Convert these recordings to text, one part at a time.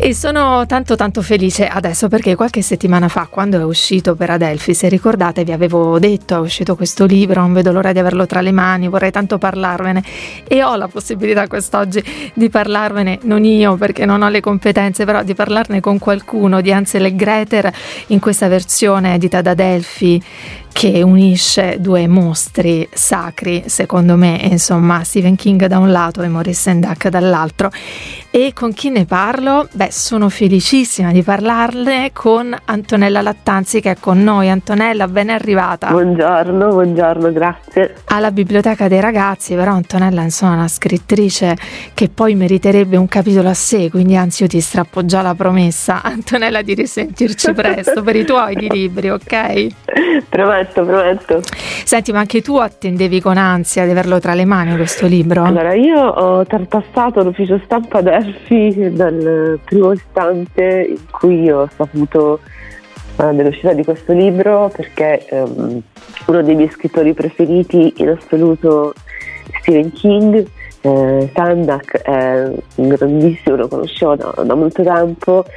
E sono tanto felice adesso perché qualche settimana fa, quando è uscito per Adelphi, se ricordate vi avevo detto: è uscito questo libro, non vedo l'ora di averlo tra le mani, vorrei tanto parlarvene, e ho la possibilità quest'oggi di parlarvene, non io perché non ho le competenze, però di parlarne con qualcuno, di Hansel e Gretel, in questa versione edita da Adelphi, che unisce due mostri sacri, secondo me, insomma, Stephen King da un lato e Maurice Sendak dall'altro. E con chi ne parlo? Beh, sono felicissima di parlarne con Antonella Lattanzi, che è con noi. Antonella, ben arrivata. Buongiorno, grazie. Alla Biblioteca dei Ragazzi, però Antonella, insomma, è una scrittrice che poi meriterebbe un capitolo a sé, quindi anzi io ti strappo già la promessa, Antonella, di risentirci presto per i tuoi di libri, ok? Prometto. Senti, ma anche tu attendevi con ansia di averlo tra le mani questo libro? Allora, io ho tartassato l'ufficio stampa Adelphi dal primo istante in cui ho saputo dell'uscita di questo libro, perché uno dei miei scrittori preferiti in assoluto, Stephen King, Sendak è un grandissimo, lo conoscevo da molto tempo,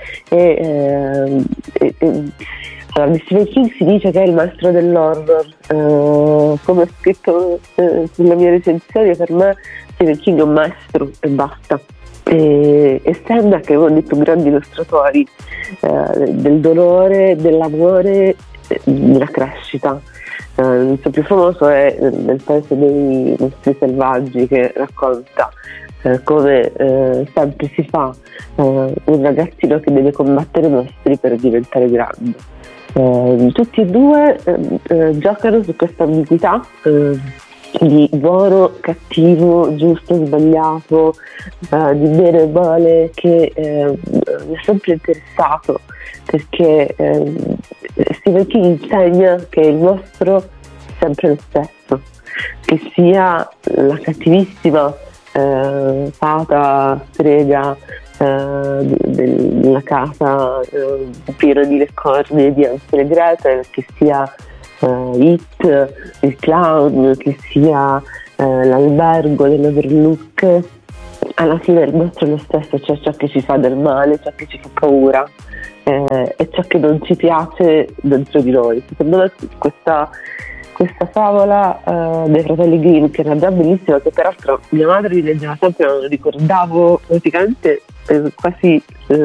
allora, di Stephen King si dice che è il maestro dell'horror, come ho scritto sulla mia recensione, per me Stephen King è un maestro e basta. E Sendak è uno dei più grandi illustratori del dolore, dell'amore, della crescita. Il suo più famoso è Nel paese dei mostri selvaggi, che racconta come sempre si fa un ragazzino che deve combattere mostri per diventare grande. Tutti e due giocano su questa ambiguità di buono, cattivo, giusto, sbagliato, di bene e male, che mi ha sempre interessato, perché Stephen King insegna che il mostro è sempre lo stesso, che sia la cattivissima fata, strega della casa piena di leccornie di Hansel e Gretel, che sia It, il clown, che sia l'albergo dell'Overlook. Alla fine il mostro è lo stesso, cioè ciò che ci fa del male, ciò che ci fa paura, e ciò che non ci piace dentro di noi. Secondo me questa favola dei fratelli Grimm, che era già bellissima, che peraltro mia madre mi leggeva sempre, non lo ricordavo praticamente quasi